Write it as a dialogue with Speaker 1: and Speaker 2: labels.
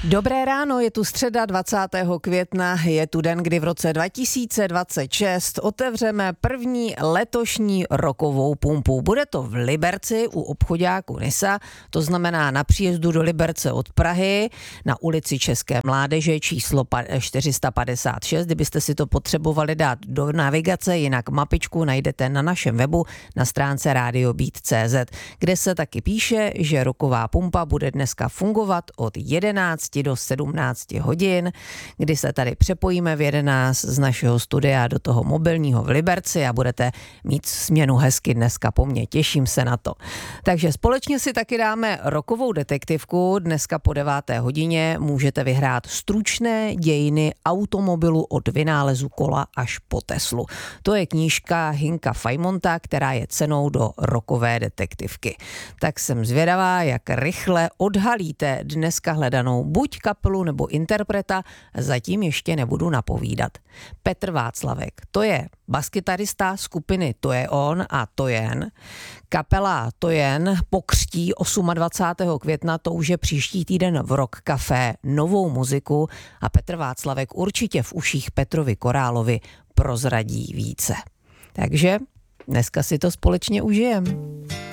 Speaker 1: Dobré ráno, je tu středa 20. května, je tu den, kdy v roce 2026 otevřeme první letošní rokovou pumpu. Bude to v Liberci u obchoďáku Nysa, to znamená na příjezdu do Liberce od Prahy, na ulici České mládeže číslo 456, kdybyste si to potřebovali dát do navigace, jinak mapičku najdete na našem webu na stránce radiobeat.cz, kde se taky píše, že roková pumpa bude dneska fungovat od 11 do 17 hodin, kdy se tady přepojíme v 11 z našeho studia do toho mobilního v Liberci a budete mít směnu hezky dneska po mně. Těším se na to. Takže společně si taky dáme rokovou detektivku. Dneska po 9. hodině můžete vyhrát stručné dějiny automobilu od vynálezu kola až po Teslu. To je knížka Hinka Fajmonta, která je cenou do rokové detektivky. Tak jsem zvědavá, jak rychle odhalíte dneska hledanou buď kapelu nebo interpreta, zatím ještě nebudu napovídat. Petr Václavek, to je baskytarista skupiny To je on a To jen. Kapela To jen pokřtí 28. května, to už je příští týden v Rock Café, novou muziku a Petr Václavek určitě v uších Petrovi Korálovi prozradí více. Takže dneska si to společně užijeme.